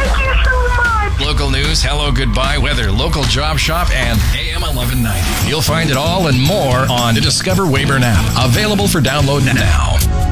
Thank you so much. Local news, hello, goodbye, weather, local job shop, and AM 1190. You'll find it all and more on the Discover Weyburn app. Available for download now.